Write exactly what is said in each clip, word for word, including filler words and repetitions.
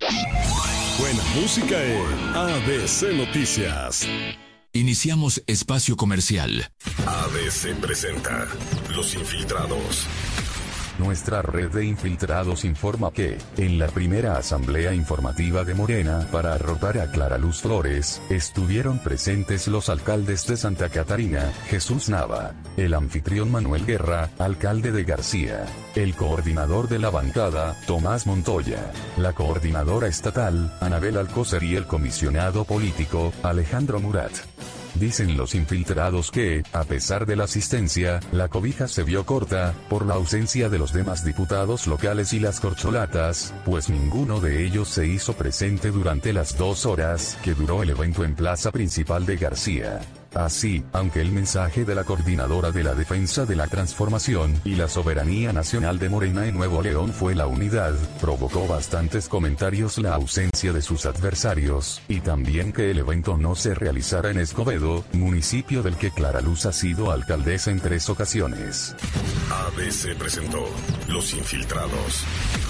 Buena música en A B C Noticias. Iniciamos espacio comercial. A B C presenta Los Infiltrados. Nuestra red de infiltrados informa que, en la primera asamblea informativa de Morena para arropar a Clara Luz Flores, estuvieron presentes los alcaldes de Santa Catarina, Jesús Nava, el anfitrión Manuel Guerra, alcalde de García, el coordinador de la bancada, Tomás Montoya, la coordinadora estatal, Anabel Alcócer y el comisionado político, Alejandro Murat. Dicen los infiltrados que, a pesar de la asistencia, la cobija se vio corta, por la ausencia de los demás diputados locales y las corcholatas, pues ninguno de ellos se hizo presente durante las dos horas que duró el evento en Plaza Principal de García. Así, aunque el mensaje de la coordinadora de la defensa de la transformación y la soberanía nacional de Morena en Nuevo León fue la unidad, provocó bastantes comentarios la ausencia de sus adversarios, y también que el evento no se realizara en Escobedo, municipio del que Clara Luz ha sido alcaldesa en tres ocasiones. A B C presentó Los Infiltrados.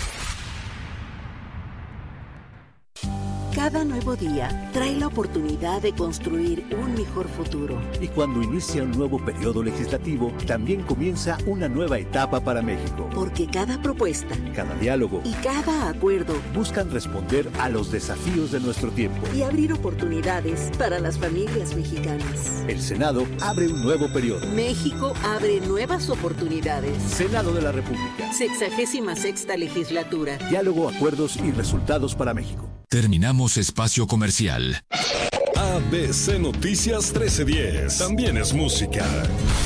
Cada nuevo día trae la oportunidad de construir un mejor futuro. Y cuando inicia un nuevo periodo legislativo, también comienza una nueva etapa para México. Porque cada propuesta, cada diálogo y cada acuerdo buscan responder a los desafíos de nuestro tiempo y abrir oportunidades para las familias mexicanas. El Senado abre un nuevo periodo. México abre nuevas oportunidades. Senado de la República. Sexagésima sexta legislatura. Diálogo, acuerdos y resultados para México. Terminamos espacio comercial. A B C Noticias trece diez. También es música.